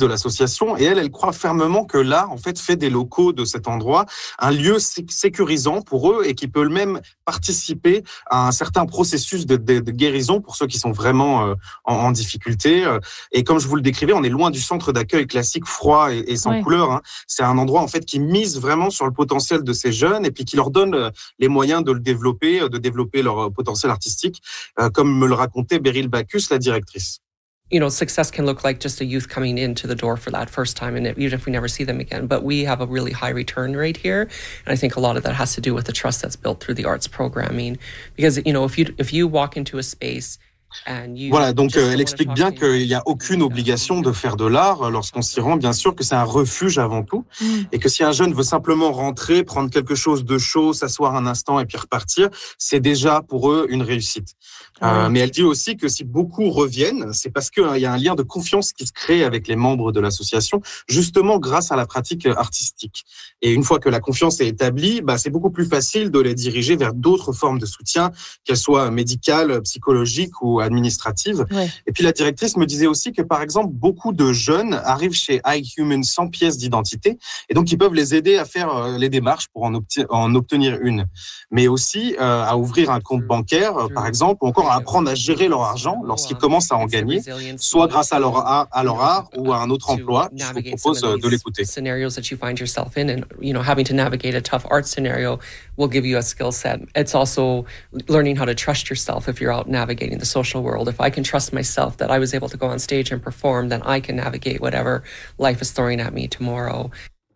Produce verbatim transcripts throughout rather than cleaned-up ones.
de l'association et elle, elle croit fermement que l'art, en fait, fait des locaux de cet endroit un lieu sé- sécurisant pour eux et qui peut même participer à un certain processus de, de, de guérison pour ceux qui sont vraiment euh, en, en difficulté. Et comme je vous le décrivais, on est loin du centre d'accueil classique froid et, et sans Ouais. couleur, hein. C'est un endroit, en fait, qui mise vraiment sur le potentiel de ces jeunes et puis qui leur donne euh, les moyens de le développer, de développer leur potentiel artistique, euh, comme me le racontait Beryl Bacchus, la directrice. You know, success can look like just a youth coming into the door for that first time, and even if we never see them again. But we have a really high return rate here, and I think a lot of that has to do with the trust that's built through the arts programming. Because you know, if you if you walk into a space. Voilà, donc euh, elle explique bien qu'il n'y a aucune obligation de faire de l'art lorsqu'on s'y rend, bien sûr que c'est un refuge avant tout, Mm. et que si un jeune veut simplement rentrer, prendre quelque chose de chaud, s'asseoir un instant et puis repartir, c'est déjà pour eux une réussite. Ouais. Euh, mais elle dit aussi que si beaucoup reviennent, c'est parce qu'il y a un lien de confiance qui se crée avec les membres de l'association, justement grâce à la pratique artistique. Et une fois que la confiance est établie, bah, c'est beaucoup plus facile de les diriger vers d'autres formes de soutien, qu'elles soient médicales, psychologiques ou administratives. Ouais. Et puis la directrice me disait aussi que, par exemple, beaucoup de jeunes arrivent chez iHuman sans pièce d'identité et donc ils peuvent les aider à faire euh, les démarches pour en, obti- en obtenir une. Mais aussi euh, à ouvrir un compte bancaire, euh, par exemple, ou encore à apprendre à gérer leur argent lorsqu'ils commencent à en gagner, soit grâce à leur, art, à leur art ou à un autre emploi. Je vous propose euh, de l'écouter. Scenarios that you find yourself in, and you know, having to navigate a tough art scenario will give you a skill set. It's also learning how to trust yourself if you're out navigating the social world. If I can trust myself that I was able to go on stage and perform, then I can navigate whatever life is throwing at me tomorrow.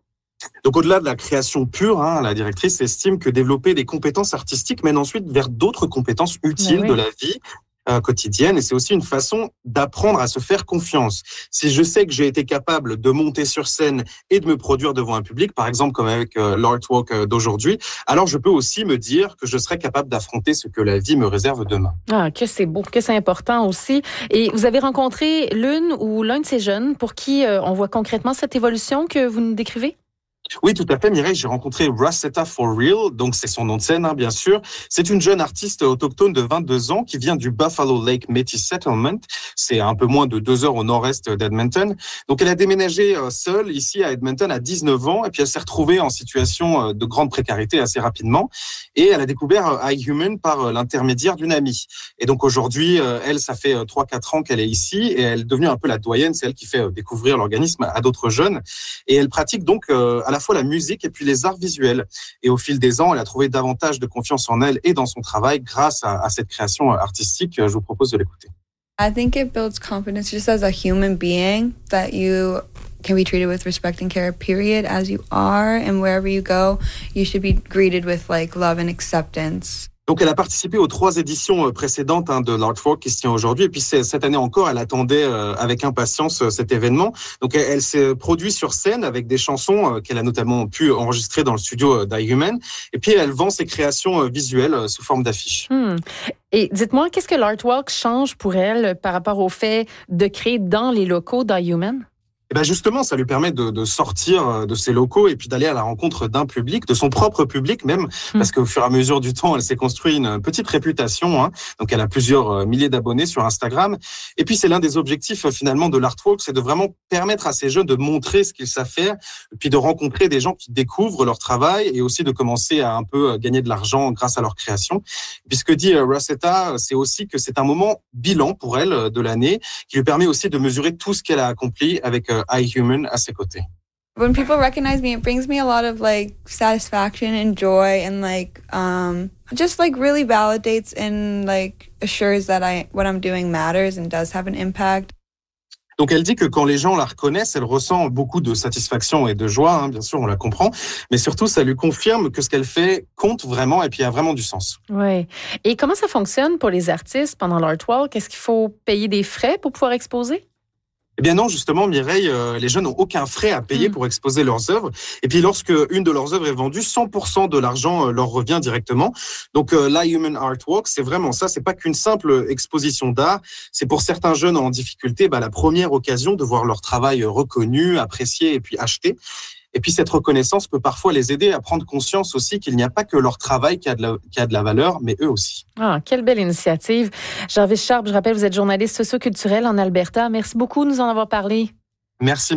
Donc au-delà de la création pure, hein, la directrice estime que développer des compétences artistiques mène ensuite vers d'autres compétences utiles oui. de la vie euh, quotidienne et c'est aussi une façon d'apprendre à se faire confiance. Si je sais que j'ai été capable de monter sur scène et de me produire devant un public, par exemple comme avec euh, l'Artwalk euh, d'aujourd'hui, alors je peux aussi me dire que je serai capable d'affronter ce que la vie me réserve demain. Ah, que c'est beau, que c'est important aussi. Et vous avez rencontré l'une ou l'un de ces jeunes pour qui euh, on voit concrètement cette évolution que vous nous décrivez? Oui, tout à fait, Mireille. J'ai rencontré Rosetta For Real, donc c'est son nom de scène, hein, bien sûr. C'est une jeune artiste autochtone de vingt-deux ans qui vient du Buffalo Lake Métis Settlement. C'est un peu moins de deux heures au nord-est d'Edmonton. Donc, elle a déménagé euh, seule ici à Edmonton à dix-neuf ans et puis elle s'est retrouvée en situation euh, de grande précarité assez rapidement. Et elle a découvert euh, iHuman par euh, l'intermédiaire d'une amie. Et donc, aujourd'hui, euh, elle, ça fait euh, trois quatre ans qu'elle est ici et elle est devenue un peu la doyenne. C'est elle qui fait euh, découvrir l'organisme à d'autres jeunes. Et elle pratique donc euh, à la fois la musique et puis les arts visuels. Et au fil des ans, elle a trouvé davantage de confiance en elle et dans son travail grâce à, à cette création artistique. Je vous propose de l'écouter. I think it builds confidence just as a human being that you can be treated with respect and care, period, as you are. And wherever you go, you should be greeted with like love and acceptance. Donc, elle a participé aux trois éditions précédentes hein, de l'Artwalk qui se tient aujourd'hui. Et puis, cette année encore, elle attendait euh, avec impatience euh, cet événement. Donc, elle, elle s'est produite sur scène avec des chansons euh, qu'elle a notamment pu enregistrer dans le studio d'iHuman. Et puis, elle vend ses créations euh, visuelles euh, sous forme d'affiches. Hmm. Et dites-moi, qu'est-ce que l'Artwalk change pour elle par rapport au fait de créer dans les locaux d'iHuman? Et ben justement, ça lui permet de, de sortir de ses locaux et puis d'aller à la rencontre d'un public, de son propre public même, mmh. parce qu'au fur et à mesure du temps, elle s'est construit une petite réputation. Hein. Donc, elle a plusieurs milliers d'abonnés sur Instagram. Et puis, c'est l'un des objectifs finalement de l'Artwalk, c'est de vraiment permettre à ces jeunes de montrer ce qu'ils savent faire, et puis de rencontrer des gens qui découvrent leur travail et aussi de commencer à un peu gagner de l'argent grâce à leur création. Puis, ce que dit Rosetta, c'est aussi que c'est un moment bilan pour elle de l'année qui lui permet aussi de mesurer tout ce qu'elle a accompli avec iHuman à ses côtés. When people recognize me, it brings me a lot of like satisfaction and joy and like um just like really validates and like assures that I what I'm doing matters and does have an impact. Donc, elle dit que quand les gens la reconnaissent, elle ressent beaucoup de satisfaction et de joie, hein, bien sûr, on la comprend, mais surtout, ça lui confirme que ce qu'elle fait compte vraiment et puis a vraiment du sens. Oui. Et comment ça fonctionne pour les artistes pendant l'Artwalk? Est-ce qu'il faut payer des frais pour pouvoir exposer? Eh bien non, justement, Mireille, euh, les jeunes n'ont aucun frais à payer mmh. pour exposer leurs œuvres. Et puis, lorsque une de leurs œuvres est vendue, cent pour cent de l'argent euh, leur revient directement. Donc, euh, l'iHuman Artwalk, c'est vraiment ça. C'est pas qu'une simple exposition d'art. C'est pour certains jeunes en difficulté, bah, la première occasion de voir leur travail reconnu, apprécié et puis acheté. Et puis, cette reconnaissance peut parfois les aider à prendre conscience aussi qu'il n'y a pas que leur travail qui a de la, qui a de la valeur, mais eux aussi. Ah, quelle belle initiative. Jarvis Sharp, je rappelle, vous êtes journaliste socio-culturel en Alberta. Merci beaucoup de nous en avoir parlé. Merci.